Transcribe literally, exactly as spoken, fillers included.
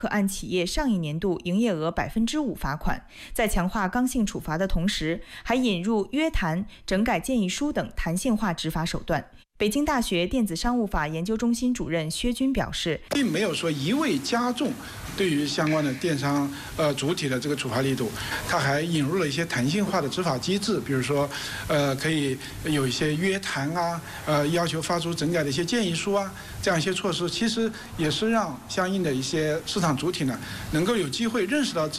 可按企业上一年度营业额百分之五罚款。在强化刚性处罚的同时，还引入约谈、整改建议书等弹性化执法手段。北京大学电子商务法研究中心主任薛军表示， 并没有说一味加重对于相关的电商呃主体的这个处罚力度，它还引入了一些弹性化的执法机制，比如说，呃，可以有一些约谈啊，呃，要求发出整改的一些建议书啊，这样一些措施，其实也是让相应的一些市场主体呢，能够有机会认识到自